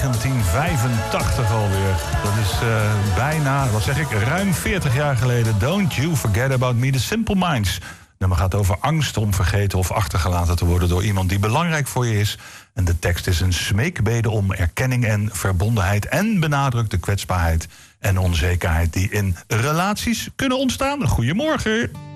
1985 alweer. Dat is bijna, wat zeg ik, ruim 40 jaar geleden. Don't You Forget About Me, The Simple Minds. Het nummer gaat over angst om vergeten of achtergelaten te worden door iemand die belangrijk voor je is. En de tekst is een smeekbede om erkenning en verbondenheid en benadrukt de kwetsbaarheid en onzekerheid die in relaties kunnen ontstaan. Goedemorgen.